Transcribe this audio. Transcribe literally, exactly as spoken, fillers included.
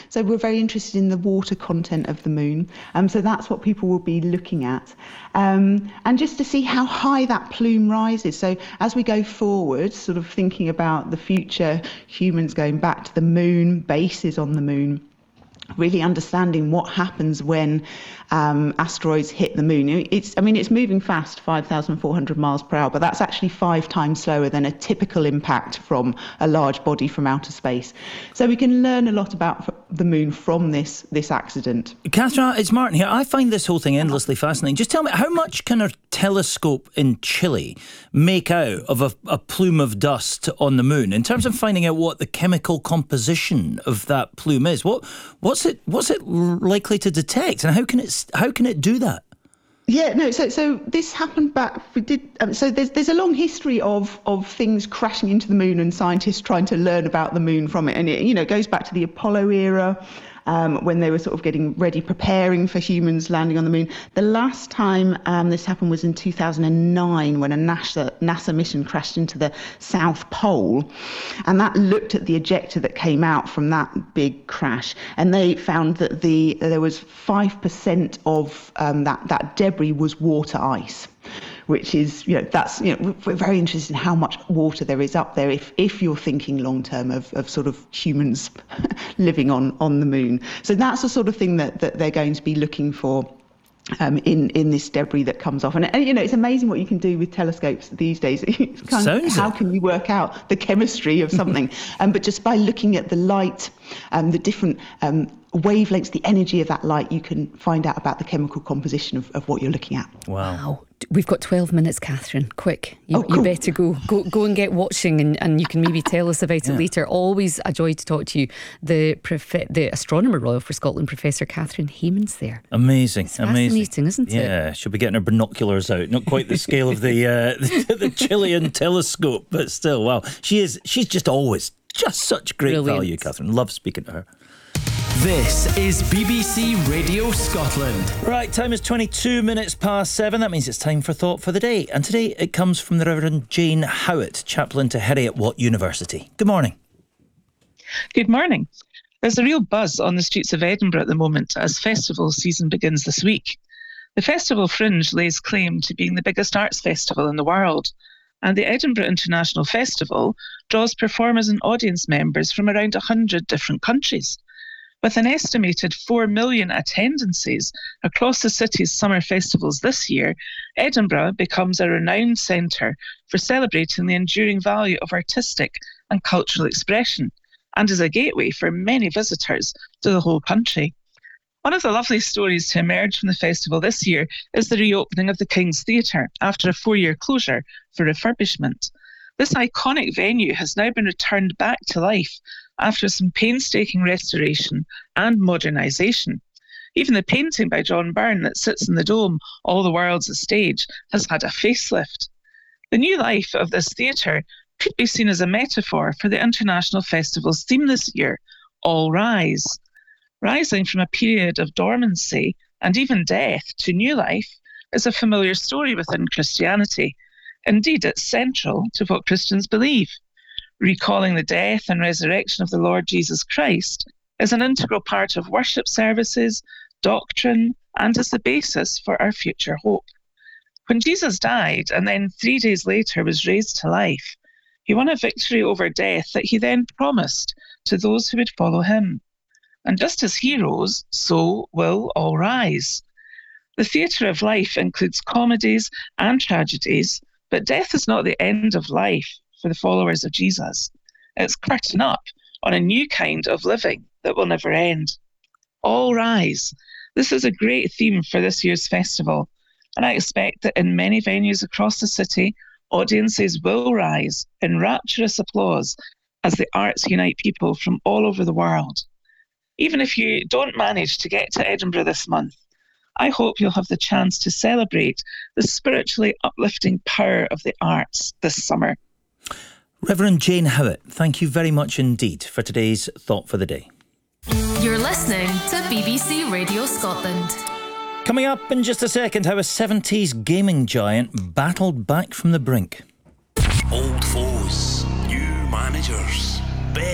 So we're very interested in the water content of the moon. Um, so that's what people will be looking at. Um, and just to see how high that plume rises. So as we go forward, sort of thinking about the future, humans going back to the moon, bases on the moon, really understanding what happens when um, asteroids hit the moon. It's, I mean, it's moving fast, five thousand four hundred miles per hour, but that's actually five times slower than a typical impact from a large body from outer space. So we can learn a lot about the moon from this this accident. Catherine, it's Martin here. I find this whole thing endlessly fascinating. Just tell me, how much can a telescope in Chile make out of a, a plume of dust on the moon in terms of finding out what the chemical composition of that plume is? What what's it what's it likely to detect, and how can it how can it do that? Yeah, no. So, so this happened back. We did. Um, so there's there's a long history of of things crashing into the moon and scientists trying to learn about the moon from it, and it you know goes back to the Apollo era. Um, when they were sort of getting ready, preparing for humans landing on the moon. The last time um, this happened was in two thousand nine, when a NASA, NASA mission crashed into the South Pole, and that looked at the ejector that came out from that big crash, and they found that the there was five percent of um, that, that debris was water ice. Which is, you know, that's, you know, we're very interested in how much water there is up there if, if you're thinking long term of, of sort of humans living on, on the moon. So that's the sort of thing that, that they're going to be looking for um, in, in this debris that comes off. And, and, you know, it's amazing what you can do with telescopes these days. Kind of, how can you work out the chemistry of something? um, but just by looking at the light, um, the different um, wavelengths, the energy of that light, you can find out about the chemical composition of, of what you're looking at. Wow. Wow. We've got twelve minutes, Catherine. Quick. You, oh, cool. you better go. Go go and get watching, and, and you can maybe tell us about yeah. it later. Always a joy to talk to you. The prof- the Astronomer Royal for Scotland, Professor Catherine Hayman's there. Amazing. It's amazing. Fascinating, isn't it? Yeah, she'll be getting her binoculars out. Not quite the scale of the, uh, the, the Chilean telescope, but still, wow. She is, she's just always just such great Brilliant. value, Catherine. Love speaking to her. This is B B C Radio Scotland. Right, time is twenty-two minutes past seven. That means it's time for Thought for the Day. And today it comes from the Reverend Jane Howitt, chaplain to Heriot-Watt University. Good morning. Good morning. There's a real buzz on the streets of Edinburgh at the moment as festival season begins this week. The Festival Fringe lays claim to being the biggest arts festival in the world, and the Edinburgh International Festival draws performers and audience members from around one hundred different countries. With an estimated four million attendances across the city's summer festivals this year, Edinburgh becomes a renowned centre for celebrating the enduring value of artistic and cultural expression, and is a gateway for many visitors to the whole country. One of the lovely stories to emerge from the festival this year is the reopening of the King's Theatre after a four-year closure for refurbishment. This iconic venue has now been returned back to life after some painstaking restoration and modernisation. Even the painting by John Byrne that sits in the dome, All the World's a Stage, has had a facelift. The new life of this theatre could be seen as a metaphor for the International Festival's theme this year, All Rise. Rising from a period of dormancy and even death to new life is a familiar story within Christianity. Indeed, it's central to what Christians believe. Recalling the death and resurrection of the Lord Jesus Christ is an integral part of worship services, doctrine, and is the basis for our future hope. When Jesus died and then three days later was raised to life, he won a victory over death that he then promised to those who would follow him. And just as he rose, so will all rise. The theatre of life includes comedies and tragedies, but death is not the end of life for the followers of Jesus. It's curtain up on a new kind of living that will never end. All rise. This is a great theme for this year's festival, and I expect that in many venues across the city, audiences will rise in rapturous applause as the arts unite people from all over the world. Even if you don't manage to get to Edinburgh this month, I hope you'll have the chance to celebrate the spiritually uplifting power of the arts this summer. Reverend Jane Howitt, thank you very much indeed for today's Thought for the Day. You're listening to B B C Radio Scotland. Coming up in just a second, how a seventies gaming giant battled back from the brink. Old foes, new managers.